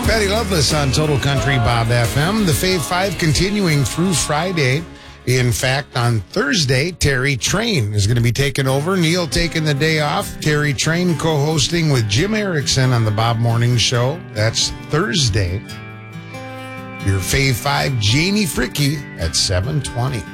Patty Loveless on Total Country Bob FM. The Fave 5 continuing through Friday. In fact, on Thursday, Terry Train is going to be taking over. Neil taking the day off. Terry Train co-hosting with Jim Erickson on the Bob Morning Show. That's Thursday. Your Fave 5, Janie Fricke at 7:20.